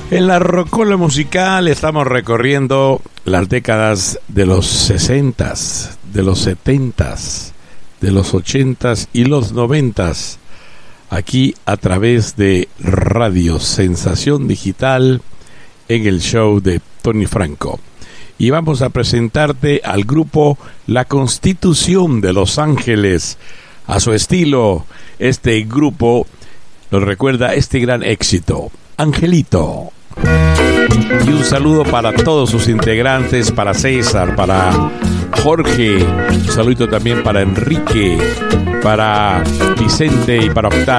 En la Rocola Musical estamos recorriendo las décadas de los 60s, de los 70s, de los 80s y los 90s, aquí a través de Radio Sensación Digital en el show de Tony Franco. Y vamos a presentarte al grupo La Constitución de Los Ángeles. A su estilo, este grupo nos recuerda este gran éxito, Angelito. Y un saludo para todos sus integrantes, para César, para Jorge, un saludo también para Enrique, para Vicente y para Octavio.